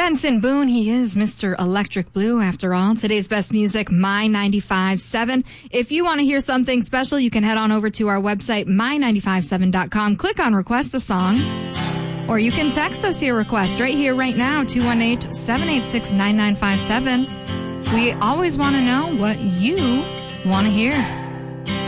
Benson Boone, he is Mr. Electric Blue after all. Today's best music, My 95.7. If you want to hear something special, you can head on over to our website, my957.com. Click on Request a Song. Or you can text us your request right here, right now, 218-786-9957. We always want to know what you want to hear.